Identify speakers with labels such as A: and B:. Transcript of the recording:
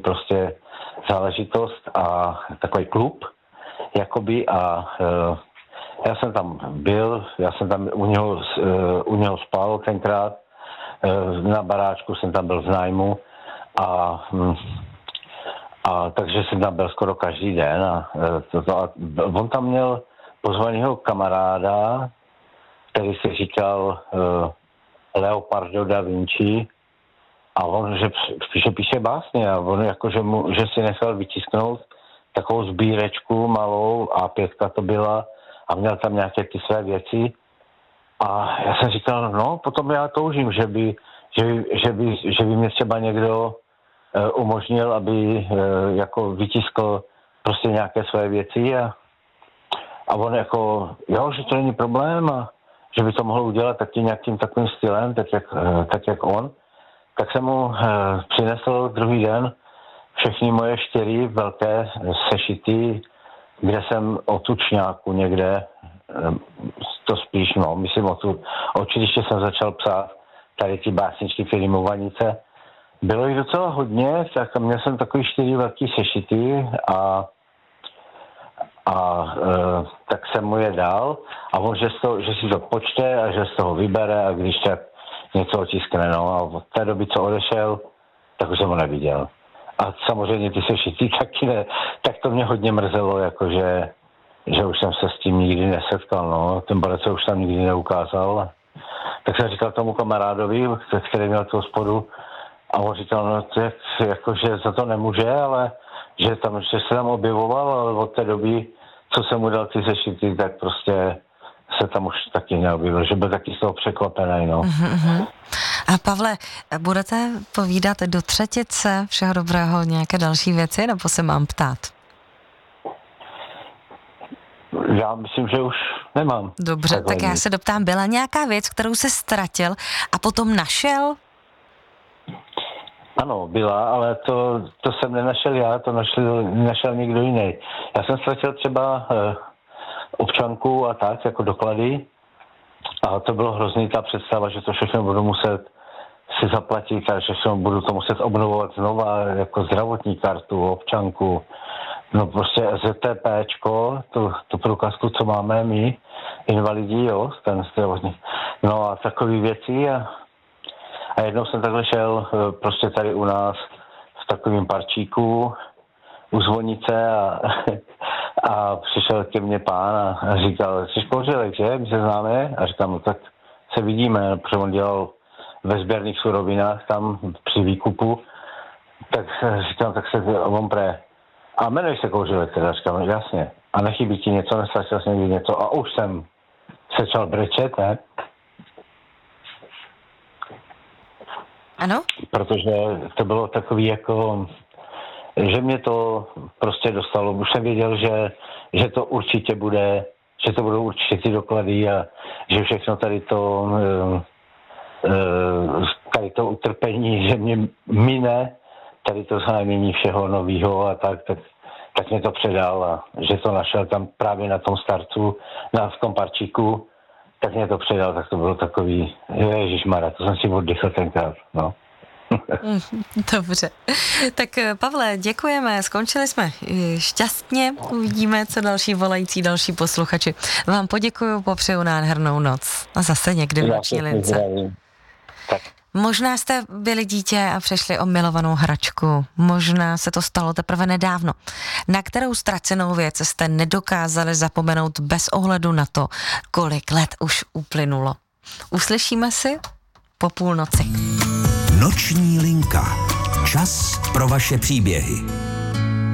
A: prostě záležitost a takový klub, jakoby, a já jsem tam byl, já jsem tam u něho spal tenkrát, na baráčku jsem tam byl v nájmu a takže jsem tam byl skoro každý den a on tam měl pozvanýho kamaráda, který si říkal Leopardo da Vinci a on, že píše básně a on jako, že si nechal vytisknout takovou sbírečku malou, A5 to byla a měl tam nějaké ty své věci a já jsem říkal, no potom já toužím, že by mě třeba někdo umožnil, aby jako vytiskl prostě nějaké své věci a on jako, jo, že to není problém a že by to mohl udělat taky nějakým takovým stylem, tak jak on. Tak jsem mu přinesl druhý den všechny moje 4 velké sešity, kde jsem o tučňáku někde, to spíš, no, myslím určitě jsem začal psát tady ty básničky filmu Vanice. Bylo jich docela hodně, tak měl jsem takový 4 velký sešity a tak jsem mu je dal a on, že si to počte a že z toho vybere a když tak něco otiskne, no a od té doby, co odešel, tak už jsem ho neviděl. A samozřejmě ty sešity taky ne, tak to mě hodně mrzelo, jakože že už jsem se s tím nikdy nesetkal, no, ten borec se už tam nikdy neukázal. Tak jsem říkal tomu kamarádovi, který měl tu hospodu, a on říkal, no, že za to nemůže, ale že se tam objevoval, ale od té doby, co jsem mu dal ty sešity, tak prostě se tam už taky neobjevil, že byl taky z toho překvapený, no.
B: Mm-hmm. A Pavle, budete povídat do třetice Všeho dobrého nějaké další věci, nebo se mám ptát?
A: Já myslím, že už nemám.
B: Dobře, tak já se doptám, byla nějaká věc, kterou se ztratil a potom našel?
A: Ano, byla, ale to jsem nenašel já, to našel někdo jiný. Já jsem ztratil třeba občanku a tak, jako doklady. A to bylo hrozný, ta představa, že to všechno budu muset si zaplatit a že budu to muset obnovovat znova, jako zdravotní kartu, občanku. No prostě ZTPčko, tu průkazku, co máme my, invalidí, jo, ten zdravotní. No a takové věci a jednou jsem takhle šel prostě tady u nás v takovém parčíku u zvonice a přišel ke mně pán a říkal, jsi Kouřilek, že? My se známe? A říkám, no tak se vidíme, protože on dělal ve sběrných surovinách tam při výkupu. Tak říkám, tak se on a jmenuji se Kouřilek, teda říkám, jasně. A nechybí ti něco, nestratil jsem někdy něco. A už jsem začal brečet, ne?
B: Ano?
A: Protože to bylo takový jako, že mě to prostě dostalo. Už jsem věděl, že to určitě bude, že to budou určitě ty doklady a že všechno tady to utrpení, že mě mine, tady to zájmení všeho novýho a tak mě to předal a že to našel tam právě na tom starcu, v tom parčíku, tak mě to předal, tak to bylo takový, ježišmarja, to jsem si oddychl tenkrát, no.
B: Dobře. Tak Pavle, děkujeme, skončili jsme šťastně, uvidíme, co další volající, další posluchači. Vám poděkuju, popřeju nádhernou noc a zase někdy v noční lince.
A: Tak.
B: Možná jste byli dítě a přešli o milovanou hračku. Možná se to stalo teprve nedávno. Na kterou ztracenou věc jste nedokázali zapomenout bez ohledu na to, kolik let už uplynulo. Uslyšíme si po půlnoci.
C: Noční linka. Čas pro vaše příběhy.